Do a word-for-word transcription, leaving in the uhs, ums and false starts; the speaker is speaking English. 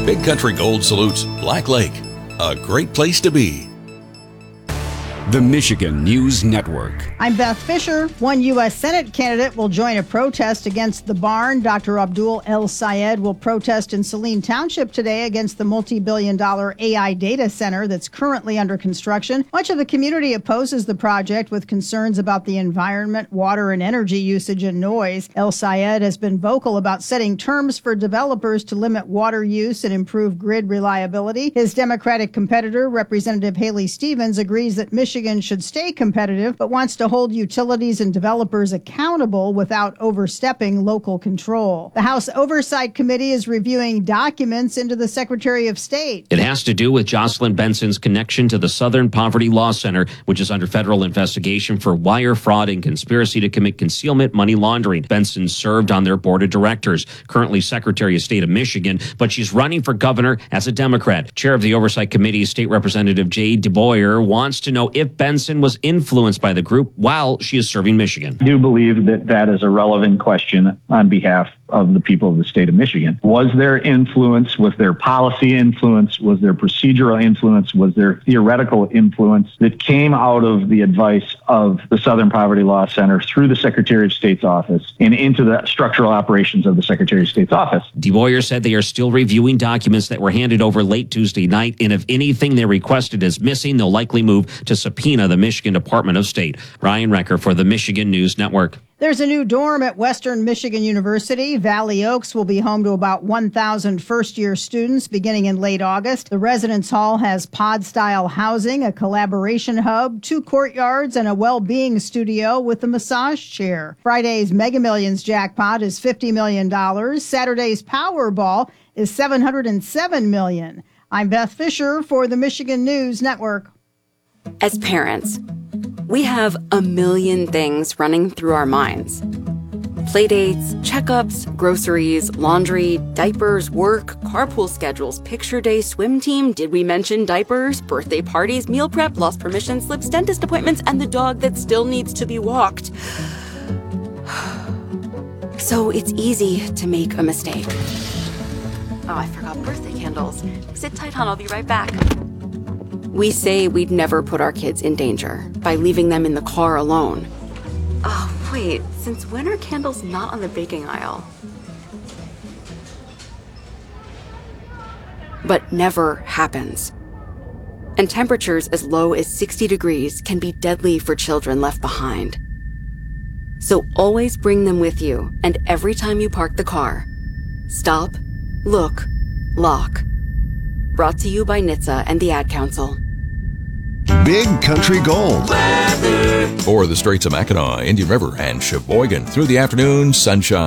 Big Country Gold salutes Black Lake, a great place to be. The Michigan News Network. I'm Beth Fisher. One U S Senate candidate will join a protest against the barn. Doctor Abdul El Sayed will protest in Saline Township today against the multi-billion dollar A I data center that's currently under construction. Much of the community opposes the project with concerns about the environment, water and energy usage and noise. El Sayed has been vocal about setting terms for developers to limit water use and improve grid reliability. His Democratic competitor, Representative Haley Stevens, agrees that Michigan Michigan should stay competitive, but wants to hold utilities and developers accountable without overstepping local control. The House Oversight Committee is reviewing documents into the Secretary of State. It has to do with Jocelyn Benson's connection to the Southern Poverty Law Center, which is under federal investigation for wire fraud and conspiracy to commit concealment money laundering. Benson served on their board of directors, currently Secretary of State of Michigan, but she's running for governor as a Democrat. Chair of the Oversight Committee, State Representative Jay DeBoyer, wants to know if Benson was influenced by the group while she is serving Michigan. I do believe that that is a relevant question on behalf of the people of the state of Michigan. Was there influence? Was there policy influence? Was there procedural influence? Was there theoretical influence that came out of the advice of the Southern Poverty Law Center through the Secretary of State's office and into the structural operations of the Secretary of State's office? DeBoyer said they are still reviewing documents that were handed over late Tuesday night, and if anything they requested is missing, they'll likely move to subpoena the Michigan Department of State. Ryan Recker for the Michigan News Network. There's a new dorm at Western Michigan University. Valley Oaks will be home to about one thousand first-year students beginning in late August. The residence hall has pod-style housing, a collaboration hub, two courtyards, and a well-being studio with a massage chair. Friday's Mega Millions jackpot is fifty million dollars. Saturday's Powerball is seven hundred seven million dollars. I'm Beth Fisher for the Michigan News Network. As parents, we have a million things running through our minds. Playdates, checkups, groceries, laundry, diapers, work, carpool schedules, picture day, swim team, did we mention diapers, birthday parties, meal prep, lost permission slips, dentist appointments, and the dog that still needs to be walked. So it's easy to make a mistake. Oh, I forgot birthday candles. Sit tight, hon, I'll be right back. We say we'd never put our kids in danger by leaving them in the car alone. Oh, wait, since when are candles not on the baking aisle? But never happens. And temperatures as low as sixty degrees can be deadly for children left behind. So always bring them with you, and every time you park the car, stop, look, lock. Brought to you by N H T S A and the Ad Council. Big Country Gold. For the Straits of Mackinac, Indian River, and Sheboygan, through the afternoon, sunshine.